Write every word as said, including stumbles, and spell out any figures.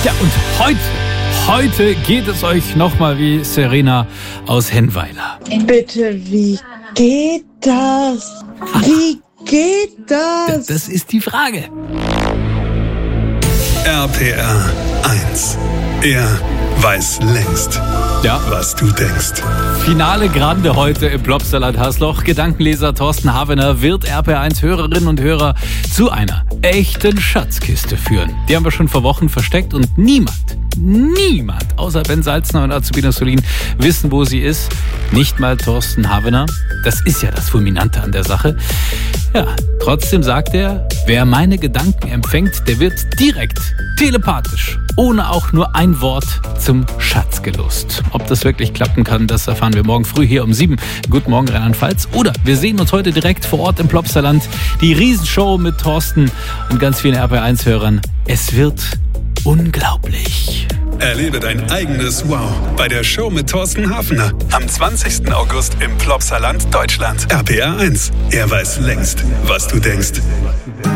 Ja, und heute, heute geht es euch nochmal wie Serena aus Hennweiler. Bitte, wie geht das? Wie geht das? Das ist die Frage. R P R eins. Er weiß längst, Ja. was du denkst. Finale Grande heute im Plopsaland Haßloch. Gedankenleser Thorsten Havener wird R P R eins Hörerinnen und Hörer zu einer echten Schatzkiste führen. Die haben wir schon vor Wochen versteckt und niemand, niemand, außer Ben Salzner und Azubina Solin, wissen, wo sie ist. Nicht mal Thorsten Havener. Das ist ja das Fulminante an der Sache. Ja, trotzdem sagt er, wer meine Gedanken empfängt, der wird direkt, telepathisch, ohne auch nur ein Wort zum Schatz gelost. Ob das wirklich klappen kann, das erfahren wir morgen früh hier um sieben. Guten Morgen, Rheinland-Pfalz. Oder wir sehen uns heute direkt vor Ort im Plopsaland. Die Riesenshow mit Thorsten und ganz vielen R P R eins Hörern. Es wird unglaublich. Erlebe dein eigenes Wow bei der Show mit Thorsten Havener. Am zwanzigsten August im Plopsaland, Deutschland. R P R eins. Er weiß längst, was du denkst.